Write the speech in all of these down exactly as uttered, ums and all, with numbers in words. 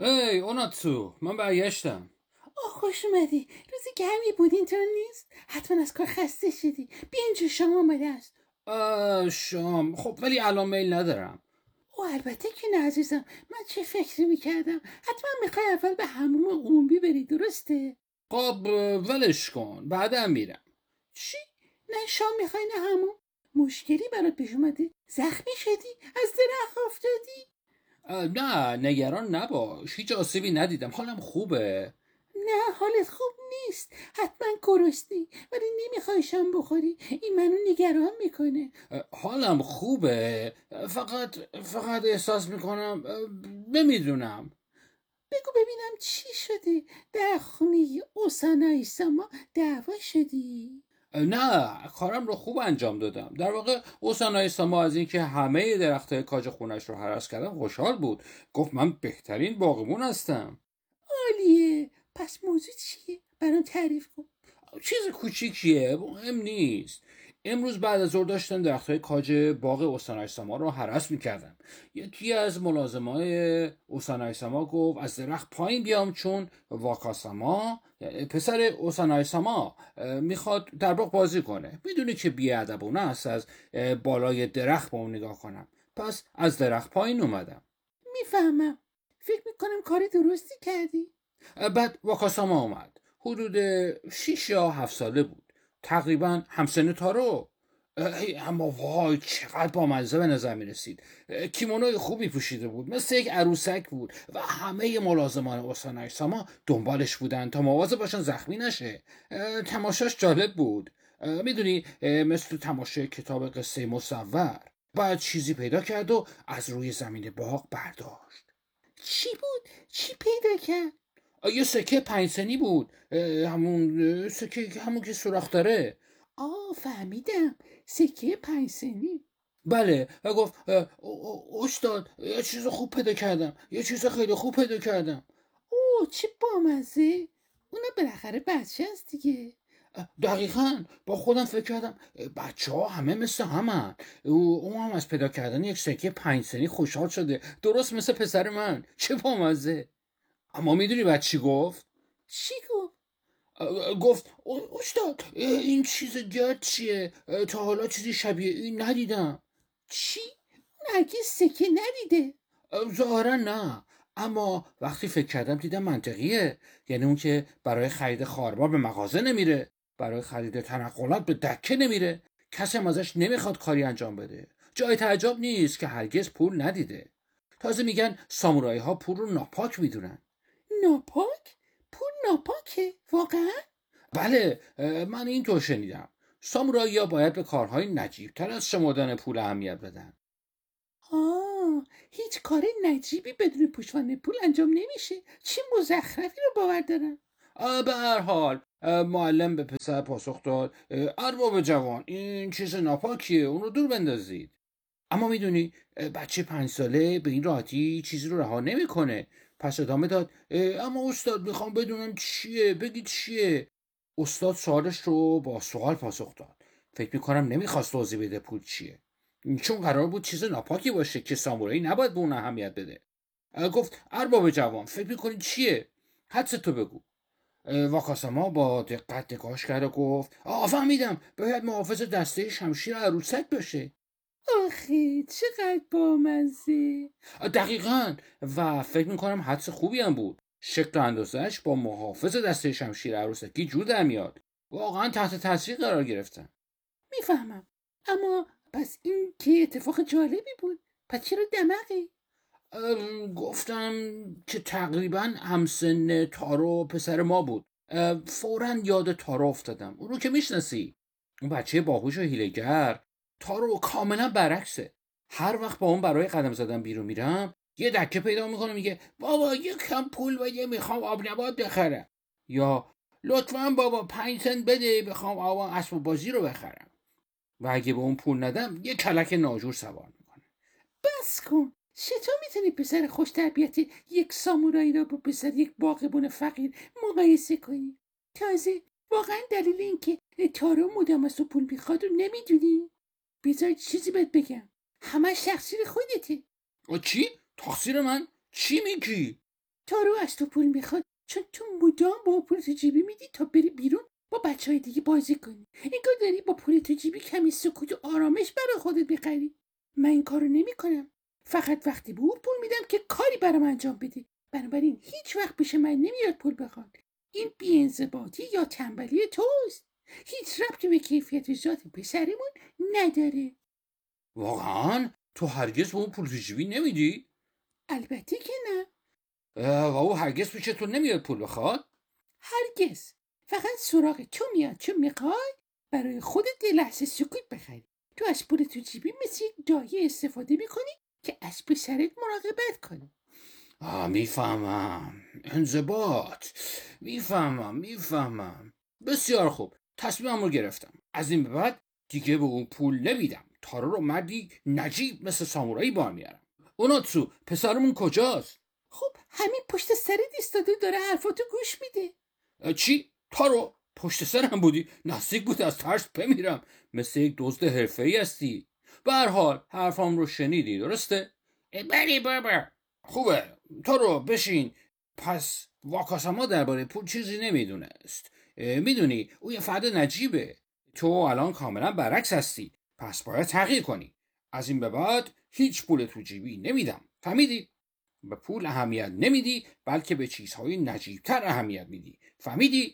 ای اوناتسو، من برگشتم. آه خوش اومدی. روز گرمی بود اینطور نیست؟ حتما از کار خسته شدی. بیا اینجا شام آماده است. آه شام؟ خب ولی الان میل ندارم. او البته که نه عزیزم، من چه فکری میکردم؟ حتما میخوای اول به حموم عمومی بری، درسته؟ خب ولش کن، بعدم میرم. چی؟ نه شام میخوای نه حموم؟ مشکلی برات پیش اومده؟ زخمی شدی؟ از درخت افتادی؟ نه نگران نباش، هیچ آسیبی ندیدم، حالم خوبه. نه حالت خوب نیست، حتما گرسنی ولی نمیخوای شام بخوری. این منو نگران میکنه. حالم خوبه، فقط فقط احساس میکنم نمیدونم. بگو ببینم چی شده؟ در خونه اوسانایی ساما دعوا شدی؟ نه کارم رو خوب انجام دادم. در واقع اوسانای ساما از اینکه همه درختای کاج خونش رو هرس کردم خوشحال بود. گفت من بهترین باغبون هستم. عالیه. پس موضوع چیه؟ برام تعریف کن. چیز کوچیکیه، مهم نیست. امروز بعد از ظهر داشتم درختای کاج باغ اوسانای ساما رو هرس میکردم. یکی از ملازمای اوسانای ساما گفت از درخت پایین بیام چون واکاساما پسر اوسانای ساما میخواد در باغ بازی کنه. میدونی که بیادبونه است از بالای درخت با اون نگاه کنم. پس از درخت پایین اومدم. میفهمم. فکر میکنم کار درستی کردی. بعد واکاساما اومد. حدود شیش یا هفت ساله بود، تقریبا همسن تارو. اما وای چقدر بامزه به نظر می رسید. کیمونوی خوبی پوشیده بود، مثل یک عروسک بود و همه ملازمان اوسانای ساما دنبالش بودن تا مواظب باشن زخمی نشه. تماشاش جالب بود، میدونی، مثل تماشای کتاب قصه مصور. بعد چیزی پیدا کرد و از روی زمین باغ برداشت. چی بود؟ چی پیدا کرد؟ یه سکه پنج سنی بود، همون سکه همون که سوراخ داره. آه فهمیدم، سکه پنج سنی. بله، و گفت استاد یه چیز خوب پیدا کردم، یه چیز خیلی خوب پیدا کردم. اوه چه بامزه. اونم بالاخره بچه است دیگه. دقیقاً با خودم فکر کردم بچه ها همه مثل همن. او هم از پیدا کردن یک سکه پنج سنی خوشحال شده، درست مثل پسر من. چه بامزه. اما میدونی بعد چی گفت؟ چی گفت؟ گفت استاد این چیز گرد چیه؟ تا حالا چیزی شبیه این ندیدم. چی؟ اون هرگز سکه ندیده. ظاهرا نه، اما وقتی فکر کردم دیدم منطقیه. یعنی اون که برای خرید خاربار به مغازه نمیره، برای خرید تنقلات به دکه نمیره، کسی هم ازش نمیخواد کاری انجام بده. جای تعجب نیست که هرگز پول ندیده. تازه میگن سامورایی ها پول رو ناپاک میدونن. ناپاک؟ پول ناپاکه؟ واقعا؟ بله، من اینطور شنیدم. سامورایی ها باید به کارهای نجیب تر از شمردن پول اهمیت بدن. آه هیچ کار نجیبی بدون پشتوانه پول انجام نمیشه. چه مزخرفی رو باور دارن. به هر حال معلم به پسر پاسخ داد ارباب جوان این چیز ناپاکیه، اون رو دور بندازید. اما میدونی بچه پنج ساله به این راحتی چیزی رو رها نمیکنه. پس ادامه داد اما استاد میخوام بدونم چیه، بگید چیه. استاد سوالش رو با سوال پاسخ داد. فکر میکنم نمیخواست توضیح بده پول چیه، چون قرار بود چیز ناپاکی باشه که سامورایی نباید به اون اهمیت بده. گفت ارباب جوان فکر میکنی چیه؟ حدس تو بگو. واکاساما با دقت نگاهش کرد و گفت آه فهمیدم، باید محافظ دسته شمشیر عروسک باشه. آخه چقدر بامزه. دقیقاً، و فکر میکنم حدس خوبی هم بود. شکل و اندازهش با محافظ دسته شمشیر عروسکی جور در میاد. واقعا تحت تاثیر قرار گرفتن. میفهمم، اما پس این که اتفاق جالبی بود. پس چرا دماغی؟ گفتم که تقریبا همسن تارو پسر ما بود. فوراً یاد تارو افتادم. اونو که میشناسی، اون بچه باهوش و هیله‌گر. تارو کاملا برعکسه. هر وقت با اون برای قدم زدن بیرون میرم یه دکه پیدا میکنه، میگه بابا یک کم پول بده میخوام آب نبات بخرم، یا لطفاً بابا پنج سنت بده بخوام آب اسباب بازی رو بخرم. و اگه به اون پول ندم یه کلک ناجور سوار میکنه. بس کن. چطور میتونی پسر خوش تربیتی یک سامورایی را با پسر یک باغبون فقیر مقایسه کنی؟ تازه واقعا دلیل این که تارو مدام از تو پول میخواد رو نمیدونی؟ بذار چیزی بهت بگم، همه تقصیر خودته. چی؟ تقصیر من؟ چی میگی؟ تارو از تو پول میخواد چون تو مدام با پول تو جیبی میدی تا بری بیرون با بچه های دیگه بازی کنی. انگار داری با پول تو جیبی کمی سکوت و آرامش برای خودت میخری. من این کارو نمیکنم. فقط وقتی به اون پول میدم که کاری برام انجام بده. بنابراین هیچ وقت پیش من نمیاد پول بخواد. این بی‌انضباطی یا تنبلی توست. هیچ ربطی به کیفیت ذات پسرمون نداره. واقعا تو هرگز به اون پول تو جیبی نمیدی؟ البته که نه. و او هرگز پیش تو نمیاد پول بخواد؟ هرگز. فقط سراغ تو میاد چون میخوای برای خودت یه لحظه سکوت بخری. تو از پول تو جیبی مثل یک دایه استفاده میکنی که از پسرت مراقبت کنی. آه میفهمم. انضباط. میفهمم میفهمم. بسیار خوب. تصمیمم رو گرفتم. از این به بعد دیگه به اون پول نمیدم. تارو رو مردی نجیب مثل سامورایی بار میارم. اوناتسو پسرمون کجاست؟ خب همین پشت سرت ایستاده داره حرفاتو گوش میده. چی؟ تارو پشت سرم بودی؟ نزدیک بود از ترس بمیرم. مثل یک دزد حرفه‌ای هستی. به هر حال حرفام رو شنیدی درسته؟ بله بابا. خوبه. تارو بشین. پس واکاساما درباره پول چیزی نمیدونست. میدونی او یه فرد نجیبه. تو الان کاملا برعکس هستی. پس باید تغییر کنی. از این به بعد هیچ پول تو جیبی نمیدم. فهمیدی؟ به پول اهمیت نمیدی بلکه به چیزهای نجیبتر اهمیت میدی. فهمیدی؟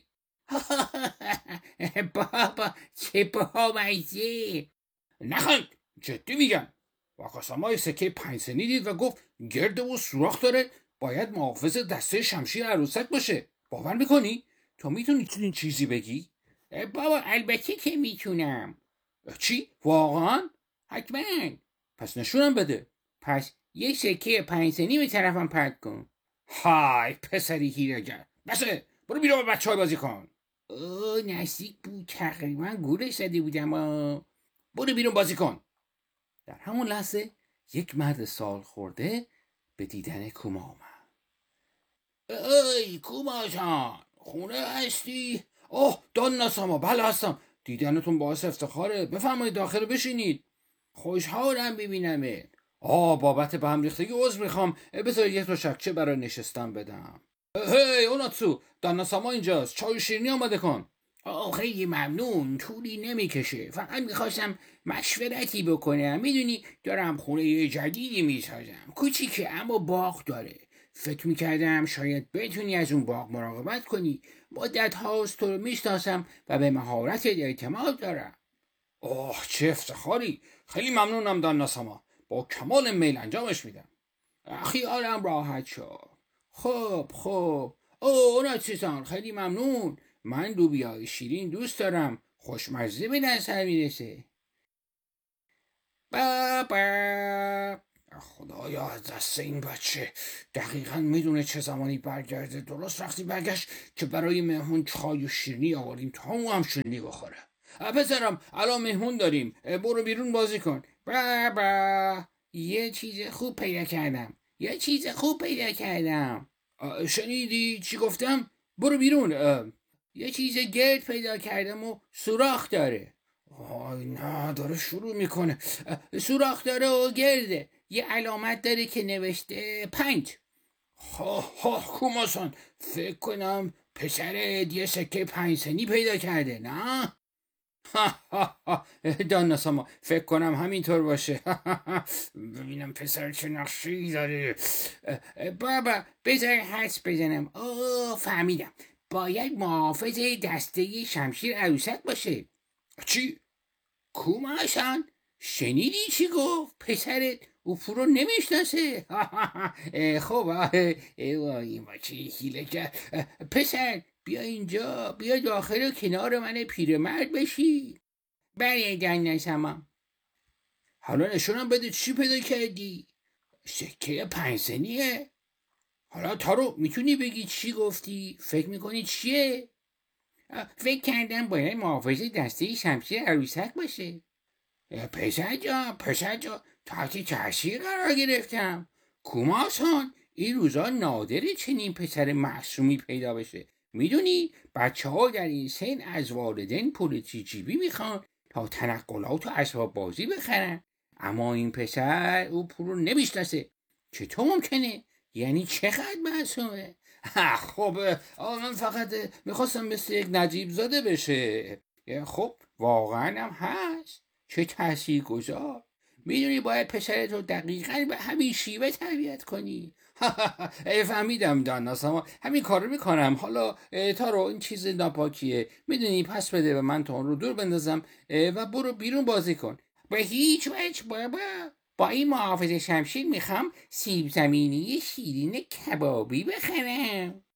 بابا چه بامزه. نخند. جدی میگم. واکاساما سکه پنج سنی دید و گفت گرد و سوراخ داره. باید محافظ دسته شمشیر عروسک باشه. باور میکنی؟ تو میتونی چنین چیزی بگی؟ بابا البته که میتونم. چی؟ واقعا؟ حتما. پس نشونم بده. پس یه سکه پنج سنی به طرفم پرت کن. های پسری هیره‌گر. بسه برو بیرون با بچه های بازی کن. اوه نزدیک بود. تقریبا گولش زده بودم. برو بیرون بازی کن. در همون لحظه یک مرد سال خورده به دیدن کوما آمد. ای کوما جان خونه هستی؟ اوه داناساما بله هستم. دیدنتون باعث افتخاره. بفرمایید داخل بشینید. خوشحالم ببینمت. آه بابت به هم ریختگی عذر میخوام. بذار یک تا شکچه برای نشستن بدم. هی اوناتسو داناساما اینجاست. چای و شیرینی آماده کن. آه خیلی ممنون. طولی نمیکشه. فقط میخواستم مشورتی بکنم. میدونی دارم خونه جدیدی میسازم. کوچیکه اما باغ داره. فکر میکردم شاید بتونی از اون باغ مراقبت کنی. مدت هاست تو رو میشناسم و به مهارتت اعتماد دارم. اوه چه افتخاری. خیلی ممنونم داناساما. با کمال میل انجامش میدم. خیالم راحت شد. خب خب اوه اوناتسو خیلی ممنون. من لوبیای شیرین دوست دارم. خوشمزه به نظر میرسه. بابا خدایا از دست این بچه. دقیقا میدونه چه زمانی برگرده. درست وقتی برگشت که برای مهمون چای و شیرینی آوردیم تا اون هم شیرینی بخوره. پسرم الان مهمون داریم. برو بیرون بازی کن. بابا یه چیز خوب پیدا کردم. یه چیز خوب پیدا کردم. شنیدی چی گفتم؟ برو بیرون. یه چیز گرد پیدا کردم و سوراخ داره. آی نه داره شروع میکنه. سوراخ داره و گرده. یه علامت داره که نوشته پنج. ها ها کوماسان فکر کنم پسرت یه سکه پنج سنی پیدا کرده نه؟ ها ها ها داناساما فکر کنم همینطور باشه. ببینم پسر چه نقشه‌ای داره. بابا بذار حدس بزنم. اوه فهمیدم. باید محافظ دسته شمشیر عروسک باشه. چی؟ کوماشان شنیدی چی گفت؟ پسرت اوپو رو نمیشناسه. خب این بچه هیله کرد. پسر بیا اینجا. بیا داخل و کنار من پیرمرد بشی. بله داناساما. حالا نشونم بده چی پیدا کردی؟ سکه پنج سنیه. حالا تارو میتونی بگی چی گفتی؟ فکر میکنی چیه؟ فکر کردم باید محافظ دسته شمشیر عروسک باشه. پسر جان پسر جان تحت تاثیر قرار گرفتم. کوماسان این روزا نادره چنین پسر معصومی پیدا بشه. میدونی بچه ها در این سن از والدین پول جیبی میخوان تا تنقلات و اسباب بازی بخرن. اما این پسر او پول رو نمیشناسه. چطور ممکنه؟ یعنی چقدر معصومه؟ خب آقا من فقط میخواستم مثل یک نجیب زاده بشه. خب واقعا هم هست. چه تأثیر گذار. میدونی باید پسرت رو دقیقا به همین شیوه تربیت کنی. فهمیدم داناسما همین کار رو میکنم. حالا تارو این چیز ناپاکیه میدونی، پس بده به من تا اون رو دور بندازم و برو بیرون بازی کن. به هیچ وجه بابا. با این محافظ شمشیر میخوام سیب زمینی شیرین کبابی بخرم.